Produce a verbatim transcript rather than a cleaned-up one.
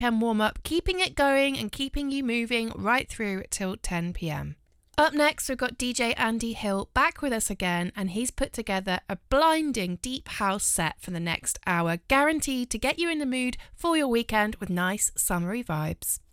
and warm up, keeping it going and keeping you moving right through till ten p.m. Up next, we've got D J Andy Hill back with us again, and he's put together a blinding deep house set for the next hour, guaranteed to get you in the mood for your weekend with nice summery vibes.